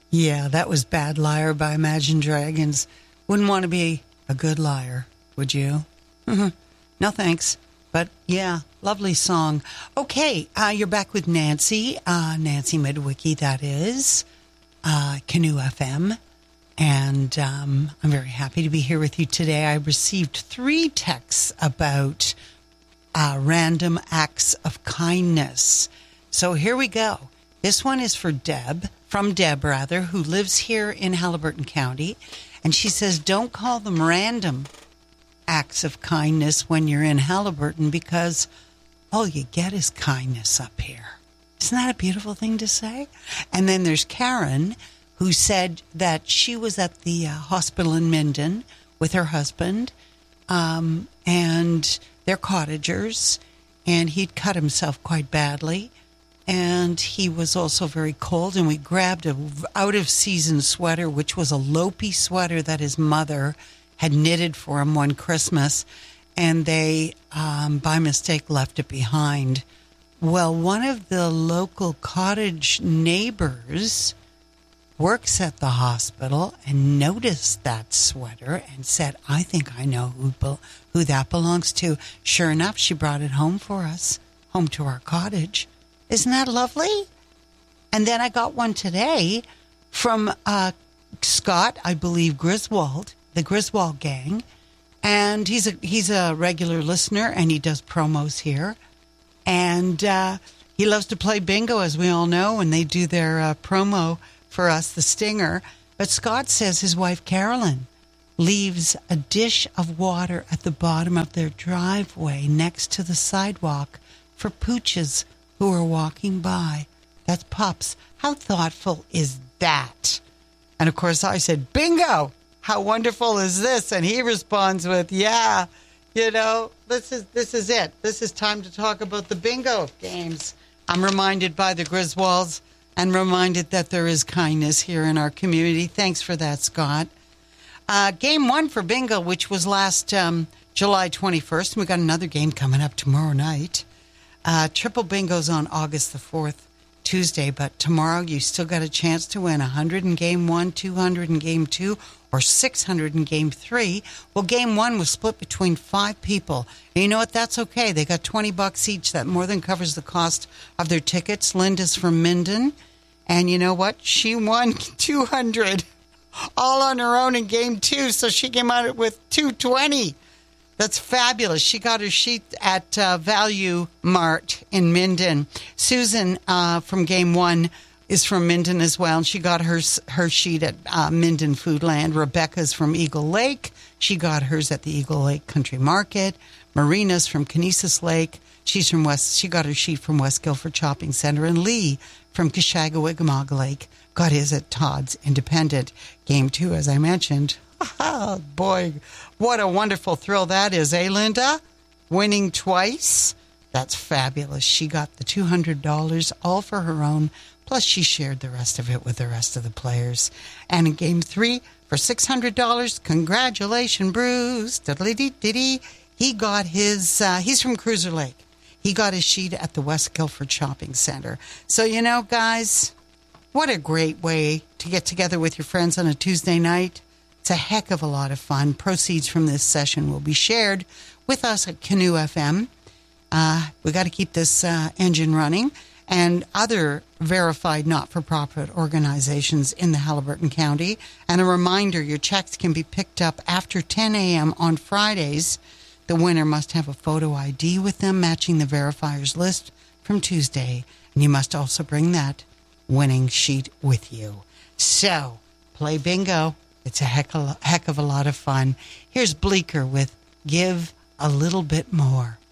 Yeah, that was Bad Liar by Imagine Dragons. Wouldn't want to be a good liar, would you? No thanks. But yeah, lovely song. Okay, you're back with Nancy. Nancy Midwicki, that is. Canoe FM. And I'm very happy to be here with you today. I received 3 texts about random acts of kindness. So here we go. This one is from Deb, who lives here in Haliburton County. And she says, don't call them random acts of kindness when you're in Haliburton because all you get is kindness up here. Isn't that a beautiful thing to say? And then there's Karen, who said that she was at the hospital in Minden with her husband, and they're cottagers, and he'd cut himself quite badly, and he was also very cold, and we grabbed a out-of-season sweater, which was a Lopi sweater that his mother had knitted for him one Christmas, and they, by mistake, left it behind. Well, one of the local cottage neighbors works at the hospital and noticed that sweater and said, I think I know who that belongs to. Sure enough, she brought it home for us, home to our cottage. Isn't that lovely? And then I got one today from Scott, I believe, Griswold, the Griswold gang. And he's a regular listener, and he does promos here. And he loves to play bingo, as we all know, and they do their promo for us, the Stinger. But Scott says his wife, Carolyn, leaves a dish of water at the bottom of their driveway next to the sidewalk for pooches who are walking by. That's pups. How thoughtful is that? And, of course, I said, bingo! How wonderful is this? And he responds with, yeah, you know, this is it. This is time to talk about the bingo games. I'm reminded by the Griswolds and reminded that there is kindness here in our community. Thanks for that, Scott. Game 1 for bingo, which was last July 21st. We got another game coming up tomorrow night. Triple bingo's on August the 4th, Tuesday, but tomorrow you still got a chance to win 100 in Game 1, 200 in Game 2, or 600 in Game 3. Well, Game 1 was split between 5 people. And you know what? That's okay. They got $20 each. That more than covers the cost of their tickets. Linda's from Minden. And you know what? She won 200 all on her own in Game 2, so she came out with 220. That's fabulous. She got her sheet at Value Mart in Minden. Susan from Game 1 is from Minden as well, and she got her sheet at Minden Foodland. Rebecca's from Eagle Lake. She got hers at the Eagle Lake Country Market. Marina's from Conesus Lake. She got her sheet from West Guilford Shopping Centre. And Lee from Kishagawigamaga Lake got his at Todd's Independent. Game 2, as I mentioned. Oh, boy, what a wonderful thrill that is, eh, Linda? Winning twice? That's fabulous. She got the $200 all for her own, plus she shared the rest of it with the rest of the players. And in Game 3, for $600, congratulations, Bruce. Diddly-dee-dee-dee. He got his, he's from Cruiser Lake. He got his sheet at the West Guilford Shopping Centre. So, you know, guys, what a great way to get together with your friends on a Tuesday night. It's a heck of a lot of fun. Proceeds from this session will be shared with us at Canoe FM. We got to keep this engine running. And other verified not-for-profit organizations in the Haliburton County. And a reminder, your checks can be picked up after 10 a.m. on Fridays. The winner must have a photo ID with them matching the verifiers list from Tuesday. And you must also bring that winning sheet with you. So, play bingo. It's a heck of a lot of fun. Here's Bleecker with Give a Little Bit More.